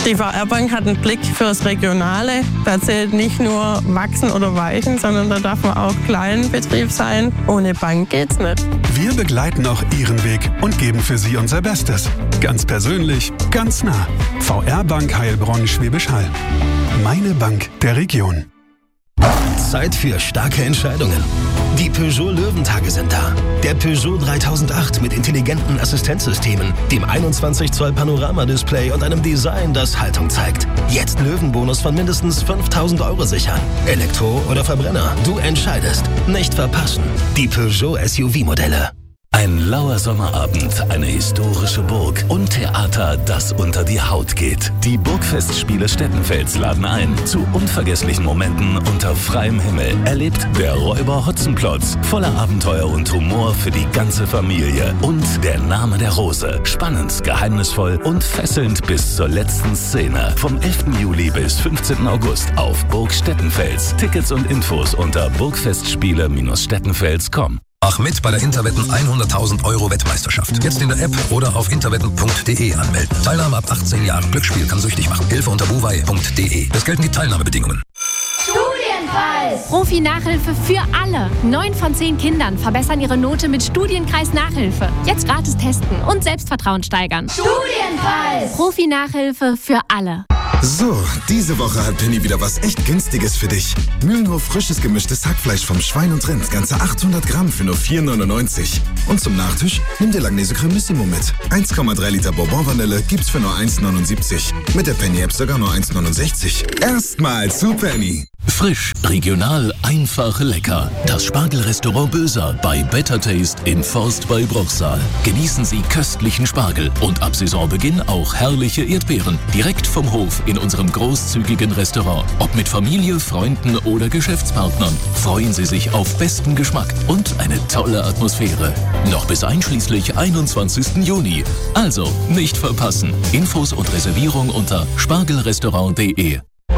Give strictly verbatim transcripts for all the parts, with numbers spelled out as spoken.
Die V R-Bank hat einen Blick fürs Regionale. Da zählt nicht nur wachsen oder weichen, sondern da darf man auch Kleinbetrieb sein. Ohne Bank geht's nicht. Wir begleiten auch Ihren Weg und geben für Sie unser Bestes. Ganz persönlich, ganz nah. V R-Bank Heilbronn Schwäbisch Hall. Meine Bank der Region. Zeit für starke Entscheidungen. Die Peugeot Löwentage sind da. Der Peugeot dreitausendacht mit intelligenten Assistenzsystemen, dem einundzwanzig Zoll Panorama-Display und einem Design, das Haltung zeigt. Jetzt Löwenbonus von mindestens fünftausend Euro sichern. Elektro oder Verbrenner, du entscheidest. Nicht verpassen. Die Peugeot S U V-Modelle. Ein lauer Sommerabend, eine historische Burg und Theater, das unter die Haut geht. Die Burgfestspiele Stettenfels laden ein zu unvergesslichen Momenten unter freiem Himmel. Erlebt der Räuber Hotzenplotz, voller Abenteuer und Humor für die ganze Familie. Und der Name der Rose, spannend, geheimnisvoll und fesselnd bis zur letzten Szene. Vom elften Juli bis fünfzehnten August auf Burg Stettenfels. Tickets und Infos unter burgfestspiele Stettenfels punkt com. Mach mit bei der Interwetten hunderttausend Euro Wettmeisterschaft. Jetzt in der App oder auf interwetten punkt de anmelden. Teilnahme ab achtzehn Jahren. Glücksspiel kann süchtig machen. Hilfe unter buwei punkt de. Es gelten die Teilnahmebedingungen. Studienkreis! Profi-Nachhilfe für alle. Neun von zehn Kindern verbessern ihre Note mit Studienkreis-Nachhilfe. Jetzt gratis testen und Selbstvertrauen steigern. Studienkreis! Profi-Nachhilfe für alle. So, diese Woche hat Penny wieder was echt Günstiges für dich. Mühlenhof frisches gemischtes Hackfleisch vom Schwein und Rind, ganze achthundert Gramm für nur vier neunundneunzig. Und zum Nachtisch nimm dir Langnese Cremissimo mit. eins Komma drei Liter Bourbon-Vanille gibt's für nur eins neunundsiebzig. Mit der Penny-App sogar nur eins neunundsechzig. Erstmal zu Penny. Frisch, regional, einfach, lecker. Das Spargelrestaurant Böser bei Better Taste in Forst bei Bruchsal. Genießen Sie köstlichen Spargel und ab Saisonbeginn auch herrliche Erdbeeren. Direkt vom Hof in unserem großzügigen Restaurant. Ob mit Familie, Freunden oder Geschäftspartnern. Freuen Sie sich auf besten Geschmack und eine tolle Atmosphäre. Noch bis einschließlich einundzwanzigsten Juni. Also nicht verpassen. Infos und Reservierung unter spargelrestaurant punkt de.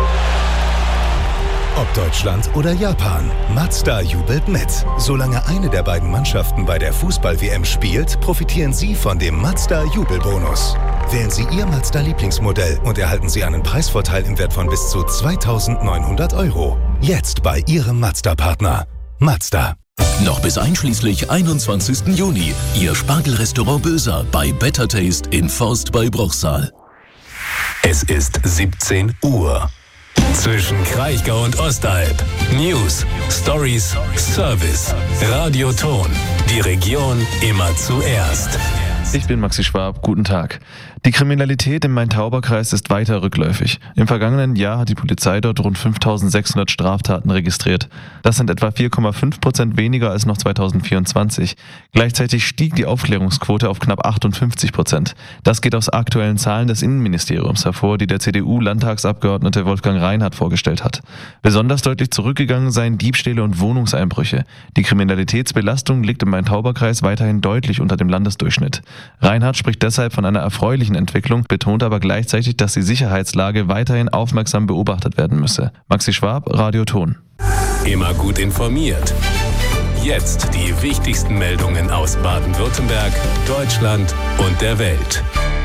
Ob Deutschland oder Japan, Mazda jubelt mit. Solange eine der beiden Mannschaften bei der Fußball-W M spielt, profitieren Sie von dem Mazda-Jubelbonus. Wählen Sie Ihr Mazda-Lieblingsmodell und erhalten Sie einen Preisvorteil im Wert von bis zu zweitausendneunhundert Euro. Jetzt bei Ihrem Mazda-Partner. Mazda. Noch bis einschließlich einundzwanzigsten Juni. Ihr Spargelrestaurant Böser bei Better Taste in Forst bei Bruchsal. Es ist siebzehn Uhr. Zwischen Kraichgau und Ostalb. News, Stories, Service. Radioton. Die Region immer zuerst. Ich bin Maxi Schwab, guten Tag. Die Kriminalität im Main-Tauber-Kreis ist weiter rückläufig. Im vergangenen Jahr hat die Polizei dort rund fünftausendsechshundert Straftaten registriert. Das sind etwa vier Komma fünf Prozent weniger als noch zweitausendvierundzwanzig. Gleichzeitig stieg die Aufklärungsquote auf knapp achtundfünfzig Prozent. Das geht aus aktuellen Zahlen des Innenministeriums hervor, die der C D U-Landtagsabgeordnete Wolfgang Reinhardt vorgestellt hat. Besonders deutlich zurückgegangen seien Diebstähle und Wohnungseinbrüche. Die Kriminalitätsbelastung liegt im Main-Tauber-Kreis weiterhin deutlich unter dem Landesdurchschnitt. Reinhardt spricht deshalb von einer erfreulichen Entwicklung, betont aber gleichzeitig, dass die Sicherheitslage weiterhin aufmerksam beobachtet werden müsse. Maxi Schwab, Radioton. Immer gut informiert. Jetzt die wichtigsten Meldungen aus Baden-Württemberg, Deutschland und der Welt.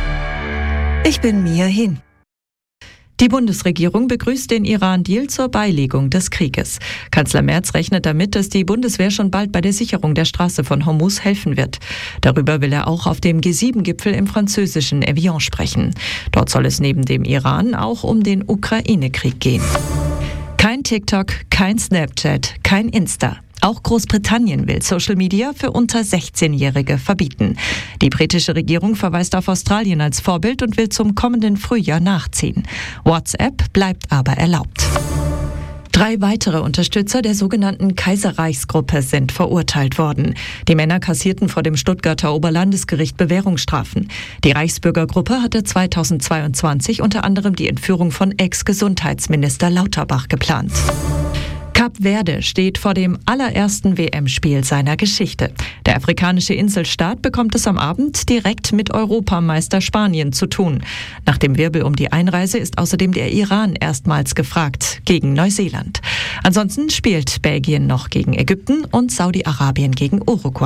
Ich bin Mia Hin. Die Bundesregierung begrüßt den Iran-Deal zur Beilegung des Krieges. Kanzler Merz rechnet damit, dass die Bundeswehr schon bald bei der Sicherung der Straße von Hormuz helfen wird. Darüber will er auch auf dem G sieben Gipfel im französischen Evian sprechen. Dort soll es neben dem Iran auch um den Ukraine-Krieg gehen. Kein TikTok, kein Snapchat, kein Insta. Auch Großbritannien will Social Media für unter sechzehnjährige verbieten. Die britische Regierung verweist auf Australien als Vorbild und will zum kommenden Frühjahr nachziehen. WhatsApp bleibt aber erlaubt. Drei weitere Unterstützer der sogenannten Kaiserreichsgruppe sind verurteilt worden. Die Männer kassierten vor dem Stuttgarter Oberlandesgericht Bewährungsstrafen. Die Reichsbürgergruppe hatte zweitausendzweiundzwanzig unter anderem die Entführung von Ex-Gesundheitsminister Lauterbach geplant. Kap Verde steht vor dem allerersten W M-Spiel seiner Geschichte. Der afrikanische Inselstaat bekommt es am Abend direkt mit Europameister Spanien zu tun. Nach dem Wirbel um die Einreise ist außerdem der Iran erstmals gefragt gegen Neuseeland. Ansonsten spielt Belgien noch gegen Ägypten und Saudi-Arabien gegen Uruguay.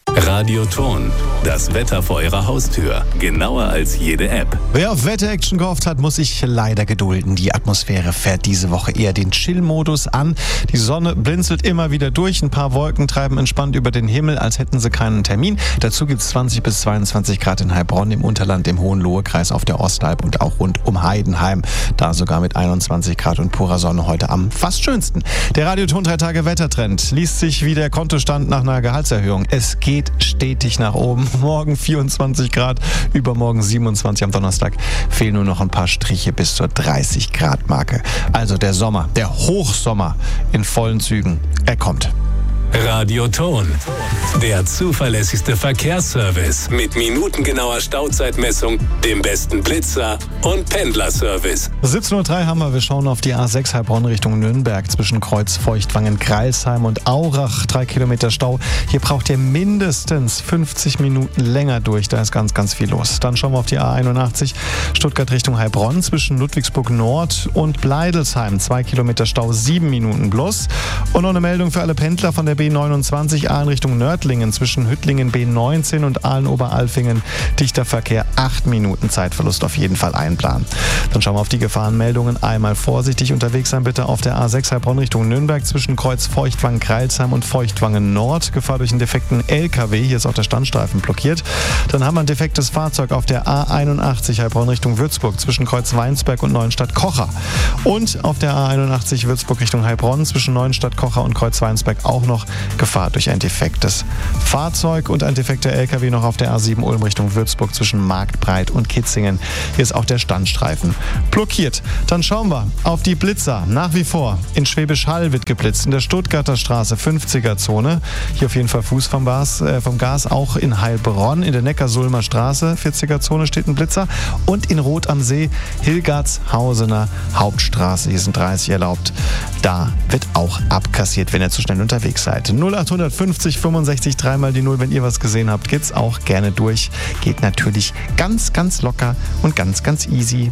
Radioton, das Wetter vor Ihrer Haustür. Genauer als jede App. Wer auf Wetter-Action gehofft hat, muss sich leider gedulden. Die Atmosphäre fährt diese Woche eher den Chill-Modus an. Die Sonne blinzelt immer wieder durch. Ein paar Wolken treiben entspannt über den Himmel, als hätten sie keinen Termin. Dazu gibt es zwanzig bis zweiundzwanzig Grad in Heilbronn, im Unterland, im Hohenlohe-Kreis, auf der Ostalb und auch rund um Heidenheim. Da sogar mit einundzwanzig Grad und purer Sonne heute am fast schönsten. Der Radioton drei Tage Wettertrend liest sich wie der Kontostand nach einer Gehaltserhöhung. Es geht stetig nach oben. Morgen vierundzwanzig Grad, übermorgen siebenundzwanzig, am Donnerstag fehlen nur noch ein paar Striche bis zur dreißig Grad Marke. Also der Sommer, der Hochsommer in vollen Zügen. Er kommt. Radioton, der zuverlässigste Verkehrsservice mit minutengenauer Stauzeitmessung, dem besten Blitzer und Pendlerservice. siebzehn Uhr drei haben wir, wir schauen auf die A sechs Heilbronn Richtung Nürnberg zwischen Kreuz Feuchtwangen, Greilsheim und Aurach. Drei Kilometer Stau. Hier braucht ihr mindestens fünfzig Minuten länger durch, da ist ganz, ganz viel los. Dann schauen wir auf die A einundachtzig Stuttgart Richtung Heilbronn zwischen Ludwigsburg Nord und Bleidelsheim. Zwei Kilometer Stau, sieben Minuten bloß. Und noch eine Meldung für alle Pendler von der B neunundzwanzig Aalen Richtung Nördlingen zwischen Hüttlingen B neunzehn und Aalen-Oberalfingen. Dichter Verkehr, acht Minuten Zeitverlust auf jeden Fall einplanen. Dann schauen wir auf die Gefahrenmeldungen. Einmal vorsichtig unterwegs sein bitte auf der A sechs Heilbronn Richtung Nürnberg zwischen Kreuz Feuchtwangen, Greilsheim und Feuchtwangen Nord. Gefahr durch einen defekten L K W. Hier ist auch der Standstreifen blockiert. Dann haben wir ein defektes Fahrzeug auf der A einundachtzig Heilbronn Richtung Würzburg zwischen Kreuz Weinsberg und Neuenstadt-Kocher. Und auf der A einundachtzig Würzburg Richtung Heilbronn zwischen Neuenstadt-Kocher und Kreuz Weinsberg auch noch Gefahr durch ein defektes Fahrzeug und ein defekter L K W noch auf der A sieben Ulm Richtung Würzburg zwischen Marktbreit und Kitzingen. Hier ist auch der Standstreifen blockiert. Dann schauen wir auf die Blitzer. Nach wie vor in Schwäbisch Hall wird geblitzt, in der Stuttgarter Straße fünfziger Zone. Hier auf jeden Fall Fuß vom Gas, äh, vom Gas, auch in Heilbronn. In der Neckarsulmer Straße vierziger Zone steht ein Blitzer. Und in Rot am See Hilgertshausener Hauptstraße. Hier sind dreißig erlaubt. Da wird auch abkassiert, wenn ihr zu schnell unterwegs seid. null acht fünfzig fünfundsechzig dreimal die null, wenn ihr was gesehen habt, geht's auch gerne durch. Geht natürlich ganz, ganz locker und ganz, ganz easy.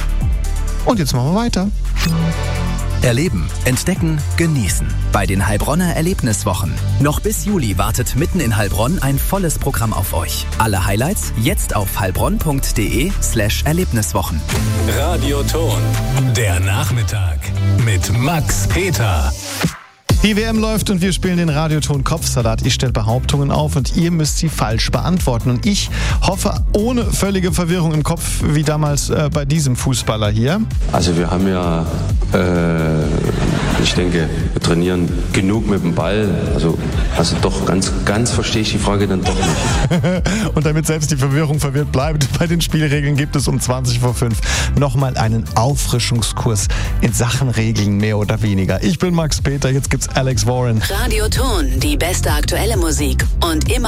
Und jetzt machen wir weiter. Erleben, entdecken, genießen. Bei den Heilbronner Erlebniswochen. Noch bis Juli wartet mitten in Heilbronn ein volles Programm auf euch. Alle Highlights jetzt auf heilbronn.de slash Erlebniswochen. Radioton, der Nachmittag mit Max Peter. Die W M läuft und wir spielen den Radioton Kopfsalat. Ich stelle Behauptungen auf und ihr müsst sie falsch beantworten. Und ich hoffe, ohne völlige Verwirrung im Kopf, wie damals äh, bei diesem Fußballer hier. Also wir haben ja, äh, ich denke, wir trainieren genug mit dem Ball. Also, also doch, ganz, ganz verstehe ich die Frage dann doch nicht. Und damit selbst die Verwirrung verwirrt bleibt, bei den Spielregeln gibt es um zwanzig vor fünf nochmal einen Auffrischungskurs in Sachen Regeln, mehr oder weniger. Ich bin Max Peter, jetzt gibt's Alex Warren. Radioton, die beste aktuelle Musik und immer